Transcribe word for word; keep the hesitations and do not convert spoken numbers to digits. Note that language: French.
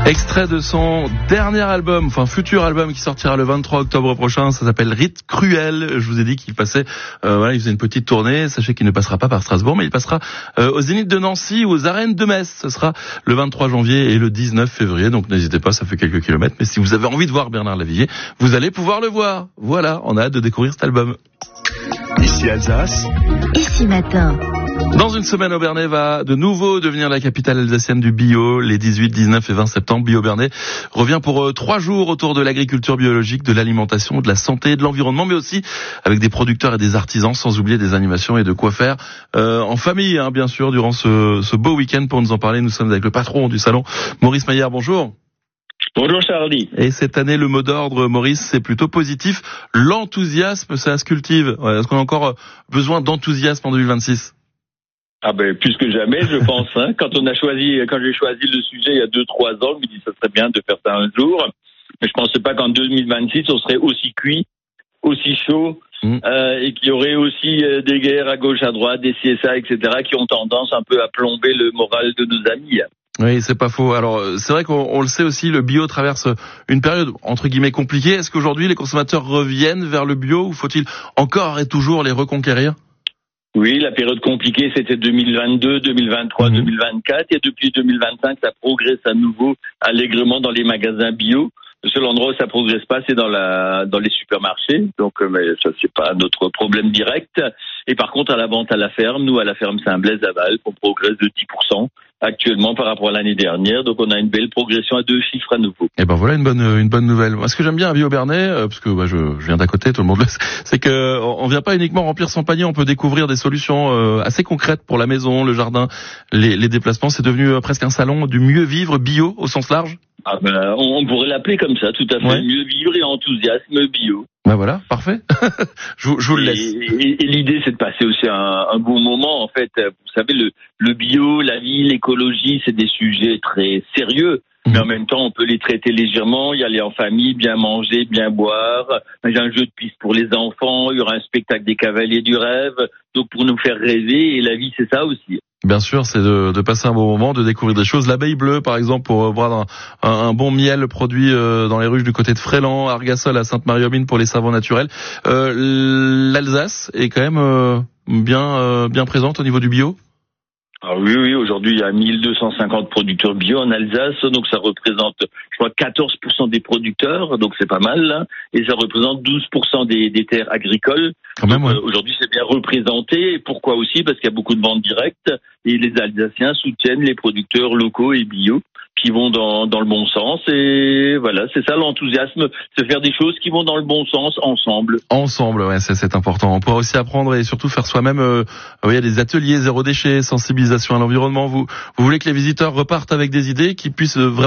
Extrait de son dernier album, enfin futur album qui sortira le vingt-trois octobre prochain, ça s'appelle Rite Cruel. Je vous ai dit qu'il passait, euh, voilà, il faisait une petite tournée. Sachez qu'il ne passera pas par Strasbourg, mais il passera euh, au Zénith de Nancy ou aux Arènes de Metz. Ce sera le vingt-trois janvier et le dix-neuf février, donc n'hésitez pas, ça fait quelques kilomètres. Mais si vous avez envie de voir Bernard Lavilliers, vous allez pouvoir le voir. Voilà, on a hâte de découvrir cet album. Ici Alsace. Ici Matin. Dans une semaine, Obernai va de nouveau devenir la capitale alsacienne du bio. Les dix-huit, dix-neuf et vingt septembre, Bio-Bernay revient pour euh, trois jours autour de l'agriculture biologique, de l'alimentation, de la santé, de l'environnement, mais aussi avec des producteurs et des artisans, sans oublier des animations et de quoi faire euh, en famille, hein, bien sûr, durant ce, ce beau week-end. Pour nous en parler, nous sommes avec le patron du salon, Maurice Maillard. Bonjour. Bonjour Charlie. Et cette année, le mot d'ordre, Maurice, c'est plutôt positif. L'enthousiasme, ça se cultive. Ouais, est-ce qu'on a encore besoin d'enthousiasme en deux mille vingt-six ? Ah ben plus que jamais, je pense. Hein. Quand on a choisi, quand j'ai choisi le sujet il y a deux trois ans, je me dis ça serait bien de faire ça un jour. Mais je pensais pas qu'en deux mille vingt-six on serait aussi cuit, aussi chaud, mmh. euh, et qu'il y aurait aussi euh, des guerres à gauche, à droite, des C S A, et cetera, qui ont tendance un peu à plomber le moral de nos amis. Oui, c'est pas faux. Alors, c'est vrai qu'on on le sait aussi, le bio traverse une période entre guillemets compliquée. Est-ce qu'aujourd'hui les consommateurs reviennent vers le bio ou faut-il encore et toujours les reconquérir ? Oui, la période compliquée, c'était deux mille vingt-deux, deux mille vingt-trois, mmh. deux mille vingt-quatre. Et depuis deux mille vingt-cinq, ça progresse à nouveau allègrement dans les magasins bio. Le seul endroit où ça progresse pas, c'est dans la dans les supermarchés. Donc, euh, mais ça, c'est pas notre problème direct. Et par contre, à la vente à la ferme, nous, à la ferme Saint-Blaise-Aval, on progresse de dix pour cent actuellement par rapport à l'année dernière. Donc, on a une belle progression à deux chiffres à nouveau. Et ben voilà une bonne une bonne nouvelle. Moi, ce que j'aime bien à Bio-Bernay, euh, parce que bah, je, je viens d'à côté, tout le monde le sait, c'est que on vient pas uniquement remplir son panier, on peut découvrir des solutions euh, assez concrètes pour la maison, le jardin, les, les déplacements. C'est devenu euh, presque un salon du mieux vivre bio au sens large. Ah ben, on pourrait l'appeler comme ça, tout à fait. Ouais. Mieux vivre et enthousiasme bio. Ben voilà, parfait. je, je vous le laisse. Et, et, et l'idée, c'est de passer aussi un, un bon moment. En fait, vous savez, le, le bio, la vie, l'écologie, c'est des sujets très sérieux. Mmh. Mais en même temps, on peut les traiter légèrement, y aller en famille, bien manger, bien boire. Il y a un jeu de piste pour les enfants, il y aura un spectacle des cavaliers du rêve. Donc, pour nous faire rêver, et la vie, c'est ça aussi. Bien sûr, c'est de, de passer un bon moment, de découvrir des choses. L'abeille bleue, par exemple, pour boire un, un, un bon miel produit euh, dans les ruches du côté de Fréland, Argasol à Sainte-Marie-aux-Mines pour les savons naturels. Euh, L'Alsace est quand même euh, bien euh, bien présente au niveau du bio. Ah oui, oui, aujourd'hui, il y a mille deux cent cinquante producteurs bio en Alsace, donc ça représente, je crois, quatorze pour cent des producteurs, donc c'est pas mal, hein, et ça représente douze pour cent des, des terres agricoles. Quand même, ouais. euh, aujourd'hui, c'est bien représenté, et pourquoi aussi? Parce qu'il y a beaucoup de ventes directes, et les Alsaciens soutiennent les producteurs locaux et bio, qui vont dans, dans le bon sens, et voilà, c'est ça l'enthousiasme, c'est faire des choses qui vont dans le bon sens ensemble. Ensemble, ouais, c'est, c'est important. On pourra aussi apprendre et surtout faire soi-même, euh, il y a des ateliers zéro déchet, sensibilisation à l'environnement. Vous, vous voulez que les visiteurs repartent avec des idées, qu'ils puissent vraiment